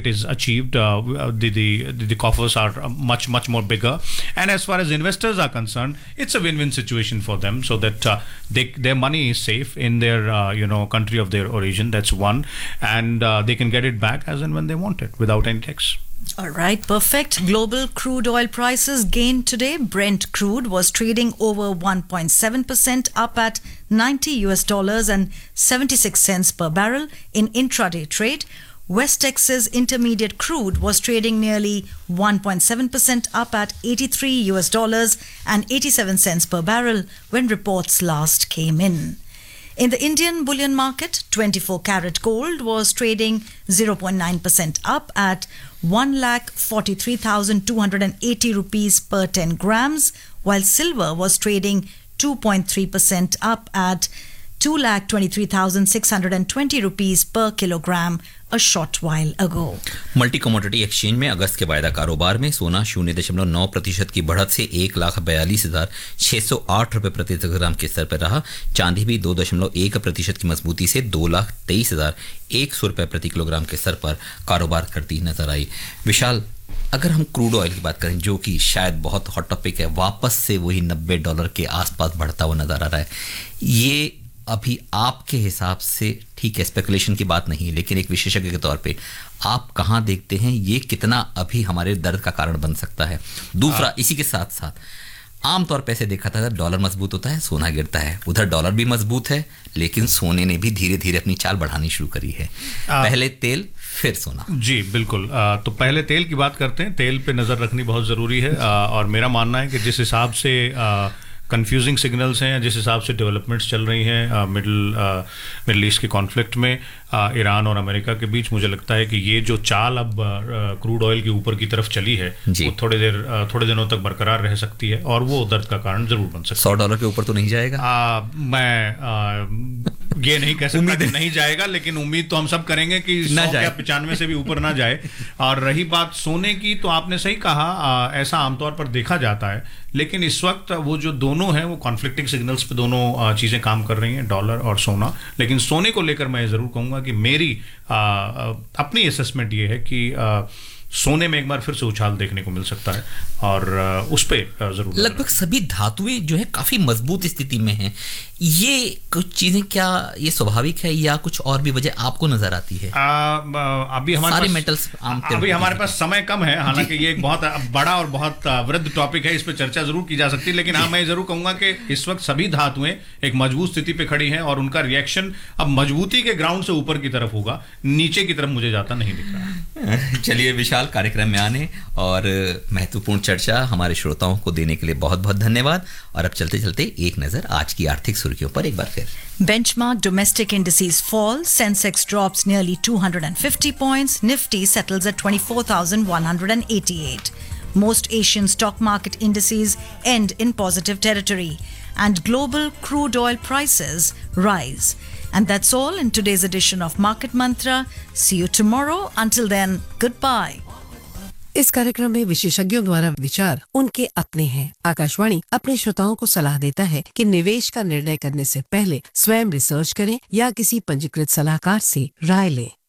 target is achieved, the coffers are much more bigger. And as far as investors are concerned, it's a win-win situation for them, so that their money is safe in their country of their origin. That's one, and they can get it back as and when they want it without any tax. All right, perfect. Global crude oil prices gained today. Brent crude was trading over 1.7% up at $90 and 76 cents per barrel in intraday trade. West Texas Intermediate crude was trading nearly 1.7% up at $83 and 87 cents per barrel when reports last came in. In the Indian bullion market, 24-carat gold was trading 0.9% up at 1,43,280 rupees per 10 grams, while silver was trading 2.3% up at 2,23,620 rupees per kilogram a short while ago. Multi commodity exchange में अगस्त के वायदा कारोबार में सोना 0.9% की बढ़त से 1,42,608 रुपये प्रति ग्राम के स्तर पर रहा। चांदी भी 2.1% की मजबूती से 2,23,100 रुपये प्रति किलोग्राम के स्तर पर कारोबार करती नजर आई। विशाल, अगर हम क्रूड ऑयल की बात करें, जो कि शायद बहुत हॉट टॉपिक है, वापस से वही $90 के आसपास बढ़ता हुआ नजर आ रहा है, ये अभी आपके हिसाब से, ठीक है स्पेकुलेशन की बात नहीं है, लेकिन एक विशेषज्ञ के तौर पे आप कहाँ देखते हैं ये कितना अभी हमारे दर्द का कारण बन सकता है? दूसरा, इसी के साथ साथ आमतौर पे ऐसे देखा था, डॉलर मजबूत होता है सोना गिरता है, उधर डॉलर भी मजबूत है लेकिन सोने ने भी धीरे धीरे अपनी चाल बढ़ानी शुरू करी है। पहले तेल फिर सोना। जी बिल्कुल, तो पहले तेल की बात करते हैं। तेल पे नज़र रखनी बहुत ज़रूरी है, और मेरा मानना है कि जिस हिसाब से कंफ्यूजिंग सिग्नल्स हैं, जिस हिसाब से डेवलपमेंट्स चल रही हैं मिडल ईस्ट के कॉन्फ्लिक्ट में, ईरान और अमेरिका के बीच, मुझे लगता है कि ये जो चाल अब क्रूड ऑयल के ऊपर की तरफ चली है वो थोड़े दिनों तक बरकरार रह सकती है, और वो दर्द का कारण जरूर बन सकता है। $100 के ऊपर तो नहीं जाएगा? मैं ये नहीं कह सकता कि नहीं जाएगा, लेकिन उम्मीद तो हम सब करेंगे कि 100 या 95 से भी ऊपर ना जाए। और रही बात सोने की, तो आपने सही कहा, ऐसा आमतौर पर देखा जाता है, लेकिन इस वक्त वो जो दोनों हैं वो कॉन्फ्लिक्टिंग सिग्नल्स पे दोनों चीज़ें काम कर रही हैं, डॉलर और सोना। लेकिन सोने को लेकर मैं ज़रूर कहूँगा कि मेरी अपनी असेसमेंट ये है कि सोने में एक बार फिर से उछाल देखने को मिल सकता है, और उस पे जरूर लगभग सभी धातुएं जो है काफी मजबूत स्थिति में हैं। ये कुछ चीजें क्या ये स्वाभाविक है या कुछ और भी वजह आपको नजर आती है? अभी हमारे पास समय कम है, हालांकि ये एक बहुत बड़ा और बहुत वृद्ध टॉपिक है, इस पर चर्चा जरूर की जा सकती है, लेकिन हाँ मैं जरूर कहूंगा कि इस वक्त सभी धातुएं एक मजबूत स्थिति पे खड़ी हैं, और उनका रिएक्शन अब मजबूती के ग्राउंड से ऊपर की तरफ होगा, नीचे की तरफ मुझे जाता नहीं दिख रहा। चलिए विशाल, कार्यक्रम में आने और महत्वपूर्ण चर्चा हमारे श्रोताओं को देने के लिए बहुत बहुत धन्यवाद। और अब चलते चलते एक नजर आज की आर्थिक सुर्खियों पर एक बार फिर। Benchmark domestic indices fall. Sensex drops nearly 250 points. Nifty settles at 24,188. Most Asian stock market indices end in positive territory, and global crude oil prices rise. And that's all in today's edition of Market Mantra. See you tomorrow. Until then, goodbye. इस कार्यक्रम में विशेषज्ञों द्वारा विचार उनके अपने हैं। आकाशवाणी अपने श्रोताओं को सलाह देता है कि निवेश का निर्णय करने से पहले स्वयं रिसर्च करें या किसी पंजीकृत सलाहकार से राय लें।